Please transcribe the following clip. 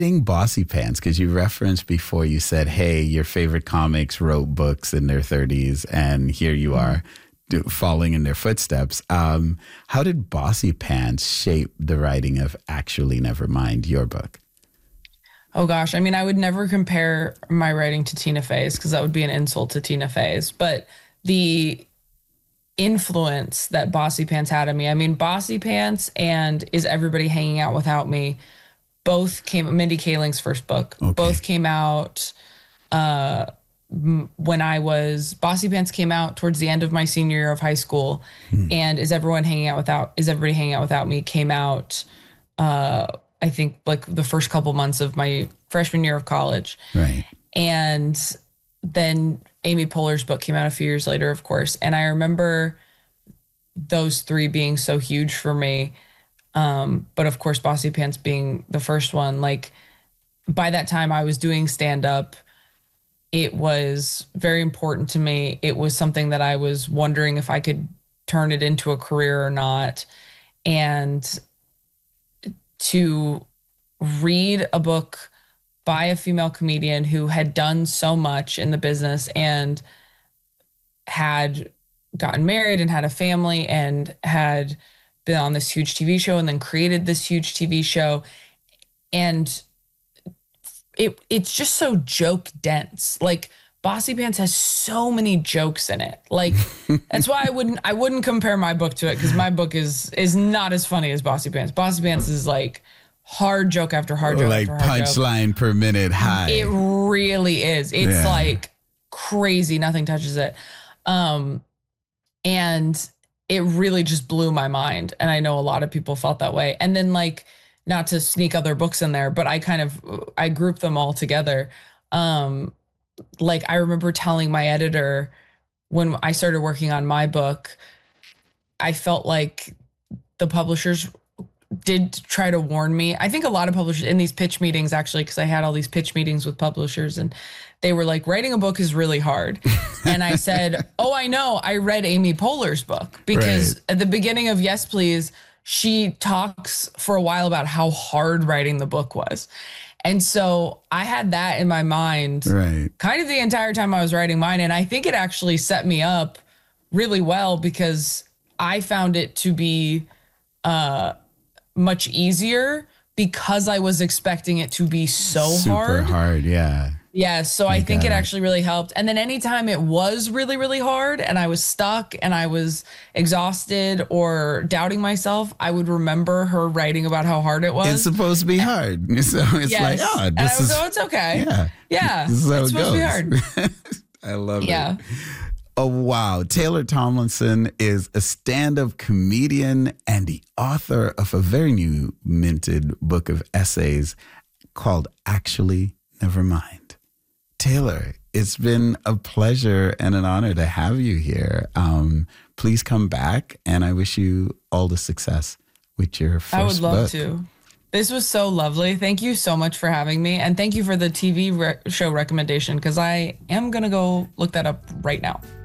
Bossy Pants, because you referenced before, you said, hey, your favorite comics wrote books in their 30s, and here you are falling in their footsteps. How did Bossy Pants shape the writing of Actually Nevermind, your book? Oh gosh, I mean, I would never compare my writing to Tina Fey's because that would be an insult to Tina Fey's. But the influence that Bossy Pants had on me, I mean, Bossy Pants and Is Everybody Hanging Out Without Me both came, Mindy Kaling's first book, both came out when I was, Bossy Pants came out towards the end of my senior year of high school, and Is Everybody Hanging Out Without Me came out, I think like the first couple months of my freshman year of college. Right. And then Amy Poehler's book came out a few years later, of course. And I remember those three being so huge for me. But of course, Bossy Pants being the first one. Like, by that time I was doing stand-up. It was very important to me. It was something that I was wondering if I could turn it into a career or not. And to read a book by a female comedian who had done so much in the business and had gotten married and had a family and had been on this huge TV show and then created this huge TV show. And it's just so joke dense. Like, Bossy Pants has so many jokes in it. Like, that's why I wouldn't compare my book to it, because my book is not as funny as Bossy Pants. Bossy Pants is like hard joke after hard joke like after hard joke. Punchline per minute high. It really is. It's like crazy. Nothing touches it. And it really just blew my mind. And I know a lot of people felt that way. And then, like, not to sneak other books in there, but I grouped them all together. Like, I remember telling my editor when I started working on my book, I felt like the publishers did try to warn me. I think a lot of publishers in these pitch meetings, actually, because I had all these pitch meetings with publishers, and they were like, writing a book is really hard. And I said, oh, I know. I read Amy Poehler's book, because at the beginning of Yes, Please, she talks for a while about how hard writing the book was. And so I had that in my mind kind of the entire time I was writing mine. And I think it actually set me up really well, because I found it to be much easier because I was expecting it to be so super hard. Yeah. Yeah. So I think it actually really helped. And then anytime it was really, really hard and I was stuck and I was exhausted or doubting myself, I would remember her writing about how hard it was. It's supposed to be hard. So it's like, oh, this is... Oh, it's okay. Yeah. Yeah. This is how it's supposed to be hard. I love it. Yeah. Oh, wow. Taylor Tomlinson is a stand-up comedian and the author of a very new minted book of essays called Actually Nevermind. Taylor, it's been a pleasure and an honor to have you here. Please come back, and I wish you all the success with your first book. I would love to. This was so lovely. Thank you so much for having me, and thank you for the TV show recommendation, because I am going to go look that up right now.